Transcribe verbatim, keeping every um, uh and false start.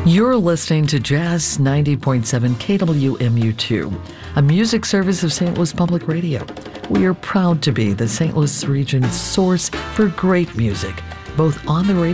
You're listening to Jazz ninety point seven K W M U two, a music service of Saint Louis Public Radio. We are proud to be the Saint Louis region's source for great music, both on the radio